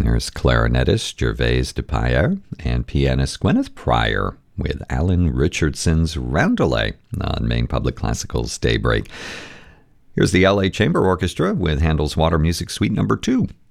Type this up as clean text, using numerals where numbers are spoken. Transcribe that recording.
tenors clarinetist Gervais Dupayre and pianist Gwyneth Pryor with Alan Richardson's Roundelay on Maine Public Classical's Daybreak. Here's the LA Chamber Orchestra with Handel's Water Music Suite No. 2.